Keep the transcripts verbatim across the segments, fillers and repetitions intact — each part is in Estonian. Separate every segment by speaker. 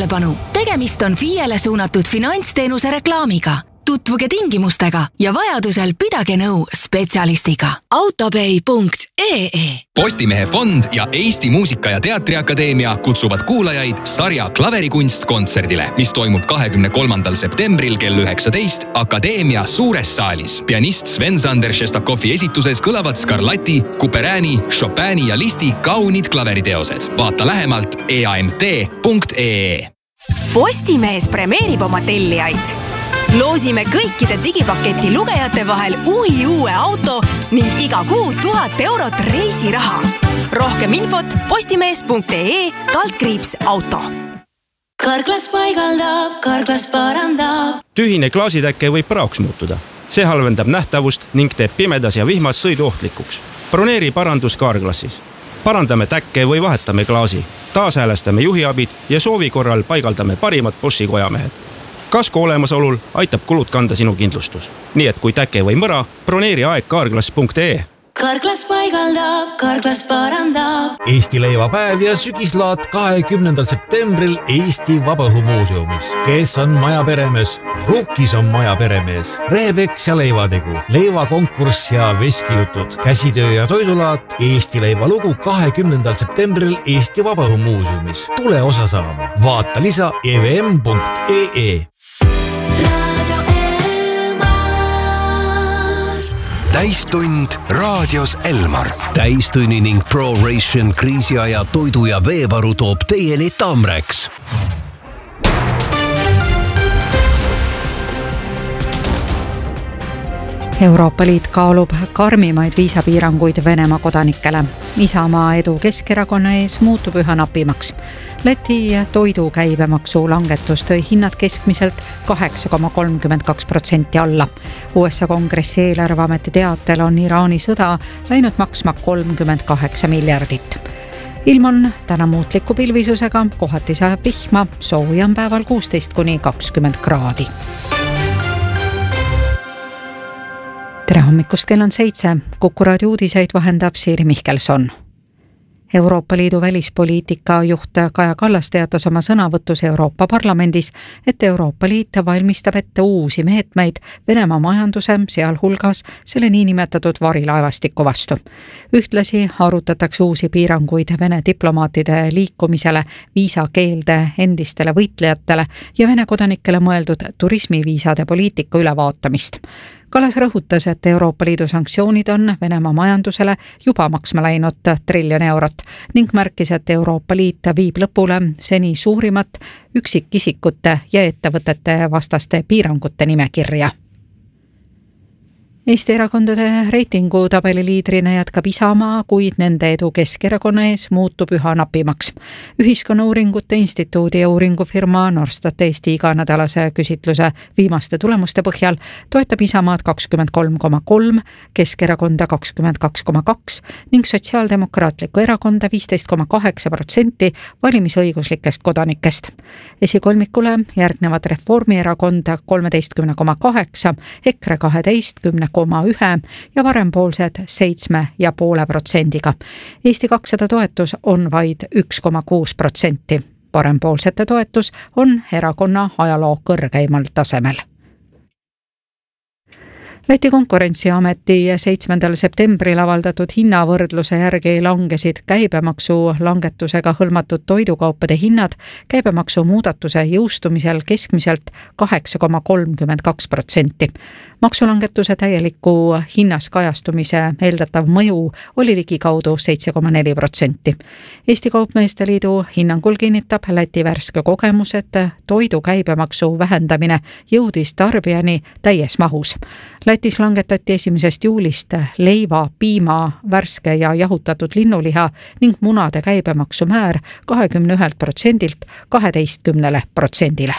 Speaker 1: tähelepanu, tegemist on F I E-le suunatud finantsteenuse reklaamiga. Tutvuge tingimustega ja vajadusel pidage nõu spetsialistiga. autopay punkt ee
Speaker 2: Postimehe fond ja Eesti Muusika- ja Teatriakadeemia kutsuvad kuulajaid sarja Klaverikunst kontserdile, mis toimub kahekümne kolmandal septembril kell üheksateist Akadeemia suures saalis. Pianist Sven-Sander Šestakovi esituses kõlavad Scarlatti, Couperini, Chopini ja Listi kaunid klaveriteosed. Vaata lähemalt e a m t punkt ee.
Speaker 3: Postimees premeerib oma tellijaid. Loosime kõikide digipaketi lugejate vahel uhi uue auto ning iga kuu tuhat eurot reisiraha. Rohkem infot postimees punkt ee kaldkriips auto.
Speaker 4: Karklas paigaldab, Karklas parandab.
Speaker 5: Tühine klaasitäkke võib praoks muutuda. See halvendab nähtavust ning teeb pimedas ja vihmas sõiduohtlikuks. Broneeri parandus Karklassis. Parandame täkke või vahetame klaasi. Taashäälestame juhiabid ja soovi korral paigaldame parimad Boschi kojamehed. Kasko olemasolul aitab kulud kanda sinu kindlustus. Nii et kui täke või mõra, broneeri aeg karklas punkt ee.
Speaker 4: Karklas paigaldab, Karklas parandab.
Speaker 6: Eesti leivapäev ja sügislaat kahekümnendal septembril Eesti Vabaõhumuuseumis. Kes on maja peremees? Rukkis on maja peremees. Rehepeks ja leivategu, leivakonkurss ja veskijutud, käsitöö ja toidulaat. Eesti leivalugu kahekümnendal septembril Eesti Vabaõhumuuseumis. Tule osa saama. Vaata lisa e v m punkt ee.
Speaker 7: Täistund raadios Elmar. Täistunni ning ProRation kriisiaja toidu ja veevaru toob teieni Tamrex.
Speaker 8: Euroopa Liit kaalub karmimaid viisapiiranguid Venemaa kodanikele. Isamaa edu Keskerakonna ees muutub üha napimaks. Läti toidu käibemaksu langetus tõi hinnad keskmiselt kaheksa koma kolmkümmend kaks protsenti alla. U S A kongressi eelarveameti teatel on Iraani sõda läinud maksma kolmkümmend kaheksa miljardit. Ilm on täna muutliku pilvisusega, kohati sajab vihma, sooja on päeval kuusteist kuni kakskümmend kraadi. Tere hommikust, kell on seitse. Kuku raadio uudiseid vahendab Siiri Mihkelson. Euroopa Liidu välispoliitika juht Kaja Kallas teatas oma sõnavõtus Euroopa Parlamendis, et Euroopa Liit valmistab ette uusi meetmeid Venemaa majanduse, sealhulgas selle niinimetatud varilaevastiku vastu. Ühtlasi arutatakse uusi piiranguid Vene diplomaatide liikumisele, viisakeelde endistele võitlejatele ja Vene kodanikele mõeldud turismiviisade poliitika ülevaatamist. Kallas rõhutas, et Euroopa Liidu sanktsioonid on Venemaa majandusele juba maksma läinud triljon eurot ning märkis, et Euroopa Liit viib lõpule seni suurimat üksikisikute ja ettevõtete vastaste piirangute nimekirja. Eesti erakondade reitingu tabeli liidrina jätkab Isamaa, kuid nende edu Keskerakonna ees muutub üha napimaks. Ühiskonnauuringute instituudi ja uuringufirma Norstat Eesti iganädalase küsitluse viimaste tulemuste põhjal toetab Isamaad kakskümmend kolm koma kolm, Keskerakonda kakskümmend kaks koma kaks ning Sotsiaaldemokraatlikku erakonda viisteist koma kaheksa protsenti valimisõiguslikest kodanikest. Esikolmikule järgnevad Reformierakond kolmteist koma kaheksa, EKRE kaheteist koma ühe ja varempoolsed seitsme ja poole protsendiga. Eesti kakssada toetus on vaid üks koma kuus protsenti. Parempoolsete toetus on erakonna ajaloo kõrgeimal tasemel. Läti konkurentsiameti seitsmendal septembril avaldatud hinnavõrdluse järgi langesid käibemaksu langetusega hõlmatud toidukaupade hinnad käibemaksu muudatuse jõustumisel keskmiselt kaheksa koma kolmkümmend kaks protsenti. Maksulangetuse täieliku hinnas kajastumise eeldatav mõju oli ligikaudu seitse koma neli protsenti. Eesti Kaupmeeste Liidu hinnangul kinnitab Läti värske kogemus, et toidu käibemaksu vähendamine jõudis tarbijani täies mahus. Lätis langetati esimesest juulist leiva, piima, värske ja jahutatud linnuliha ning munade käibemaksu määr kahekümne ühelt protsendilt kaheteistkümnele protsendile.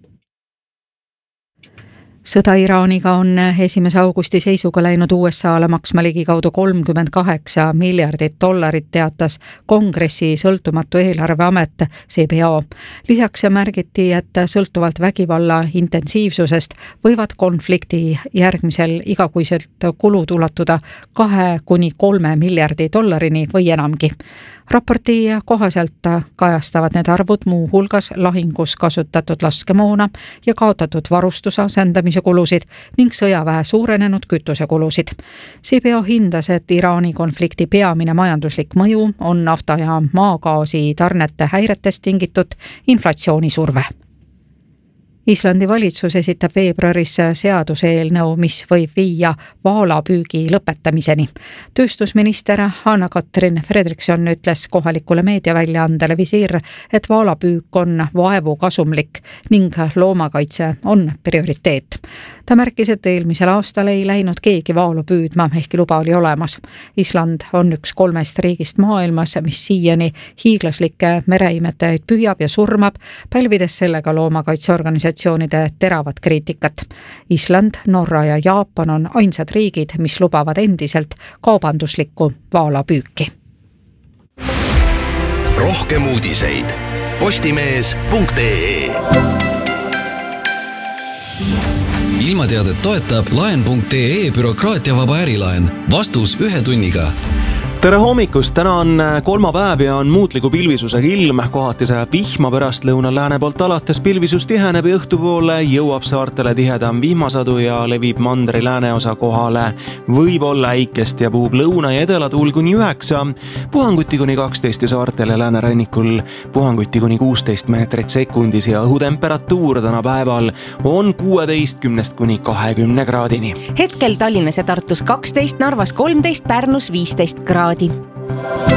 Speaker 8: Sõda Iraaniga on esimese augusti seisuga läinud U S A-le maksma ligikaudu kolmkümmend kaheksa miljardit dollarit, teatas kongressi sõltumatu eelarveamet C B O. Lisaks märgiti, et sõltuvalt vägivalla intensiivsusest võivad konflikti järgmisel igakuiselt kulud ulatuda kahe kuni kolme miljardi dollarini või enamgi. Raporti kohaselt kajastavad need arvud muu hulgas lahingus kasutatud laskemoona ja kaotatud varustuse asendamise kulusid ning sõjaväe suurenenud kütusekulusid. C B O hindas, et Iraani konflikti peamine majanduslik mõju on nafta ja maagaasi tarnete häiretest tingitud inflatsioonisurve. Islandi valitsus esitab veebruaris seaduseelnõu, mis võib viia vaalapüügi lõpetamiseni. Tööstusminister Hanna-Katrin Fredriksson ütles kohalikule meediaväljaandele Visiir, et vaalapüük on vaevu kasumlik ning loomakaitse on prioriteet. Ta märkis, et eelmisel aastal ei läinud keegi vaalu püüdma, ehkki luba oli olemas. Island on üks kolmest riigist maailmas, mis siiani hiiglaslikke mereimetajaid püüab ja surmab, pälvides sellega loomakaitseorganisatsioonide teravat kriitikat. Island, Norra ja Jaapan on ainsad riigid, mis lubavad endiselt kaubanduslikku vaalapüüki.
Speaker 7: Rohkem uudiseid postimees punkt ee.
Speaker 2: Ilmateadet toetab laen punkt ee bürokraatiavaba ärilaen. Vastus ühe tunniga.
Speaker 9: Tere hommikust, täna on kolmapäev ja on muutliku pilvisusega ilm, kohati sajab vihma pärast lõuna lääne poolt alates pilvisus tiheneb ja õhtupoole jõuab saartele tihedam vihmasadu ja levib mandri lääneosa kohale. Võib olla äikest ja puhub lõuna ja edelatuul kuni üheksa, puhanguti kuni kaksteist ja saartele läänerannikul puhanguti kuni kuusteist meetrit sekundis ja õhutemperatuur täna päeval on kuueteistkümnest kuni kahekümne kraadini.
Speaker 10: Hetkel Tallinnas ja Tartus kaksteist, Narvas kolmteist, Pärnus viisteist kraadi.